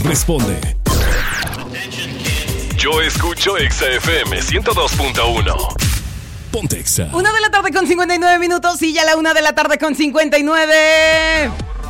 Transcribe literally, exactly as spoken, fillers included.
responde. Yo escucho Exa F M ciento dos punto uno. Ponte Exa. Una de la tarde con cincuenta y nueve minutos y ya la una de la tarde con cincuenta y nueve.